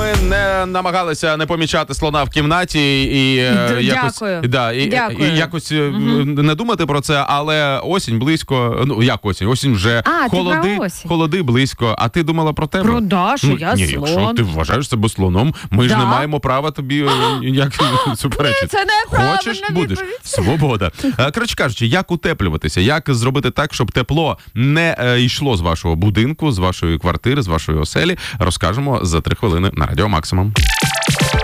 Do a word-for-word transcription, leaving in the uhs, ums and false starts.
ми не намагалися не помічати слона в кімнаті і е, якось, да, і, і якось угу. не думати про це, але осінь близько, ну як осінь, осінь вже а, холоди, осінь. холоди близько, а ти думала про тебе? Про да, що ну, я ні, слон. Якщо ти вважаєш себе слоном, ми да. ж не маємо права тобі як суперечити. Це неправильно. Хочеш, будеш. Свобода. Коротше кажучи, як утеплюватися, як зробити так, щоб тепло не е, йшло з вашого будинку, з вашої квартири, з вашої оселі, розкажемо за три хвилини на Радіо Максимум.